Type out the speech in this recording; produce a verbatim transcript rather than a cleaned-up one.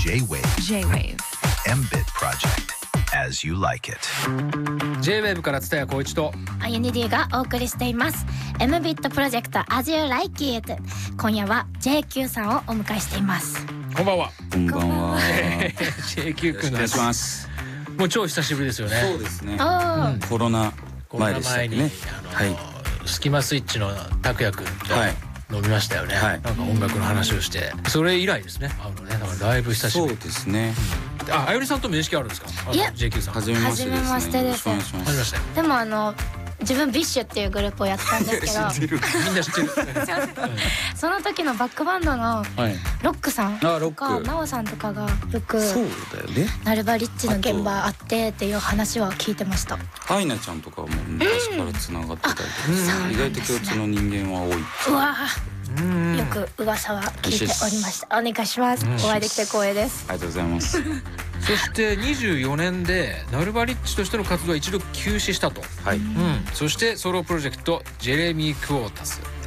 J-Wave J-Wave エムビット Project as you like it J-Wave から蔦谷浩一とあゆに D がお送りしています エムビット プロジェクト As You Like It。 今夜は ジェイキュー さんをお迎えしています。 こんばんは。 こんばんは。 ジェイキュー 君お願いします。 もう超久しぶりですよね。 そうですね。 あコロナ前でしたっけね。 はい。スキマスイッチの拓也君と飲みましたよね。 はい。 なんか音楽の話をして、それ以来ですね。会うのね。だからだいぶ久しぶり。 そうですね。 あ、あゆりさんと面識あるんですか？ いやジェイキュー さん。 初めましてですね。 初めましてです。 よろしくお願いします。 初めまして。 でもあの自分ビッシュっていうグループをやってたんですけどみんな知ってる。 その時のバックバンドのロックさんとかナオさんとかがよくそうだよね。 ナルバリッチの現場あってっていう話は聞いてました。 アイナちゃんとかも昔からつながってたりとか、意外と共通の人間は多い。 うわよく噂は聞いておりました。お願いします。お会いできて光栄です。 ありがとうございます。 そしてにじゅうよねんでナルバリッチとしての活動は一度休止したと。 はい。 うん。そしてソロプロジェクトジェレミー・クォータス